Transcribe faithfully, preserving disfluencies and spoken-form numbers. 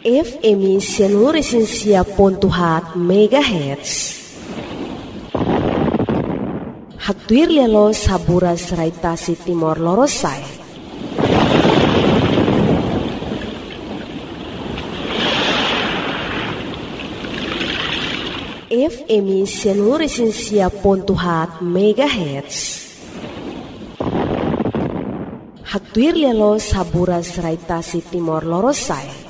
F M Seluruh Pontuhat Megahertz. Hatuir lelo sabura seraitasi Timor Lorosai. F M Seluruh Pontuhat Megahertz. Hatuir lelo sabura seraitasi Timor Lorosai.